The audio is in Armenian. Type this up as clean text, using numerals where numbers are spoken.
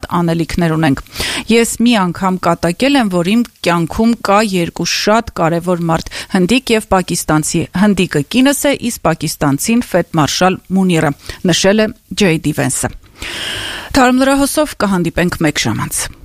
անելիքներ ունենք։ Ես մի անգամ կատակել եմ, որ իմ կյանքում կա երկու շատ կարևոր մարդ՝ հնդիկ եւ պակիստանցի։ Հնդիկը կինս է, իսկ պակիստանցին Ֆեթմարշալ Մունիրը, նշել է Ջեյ Դի Վենսը։ Թարմ լրահոսով կհանդիպենք մեկ ժամ անց։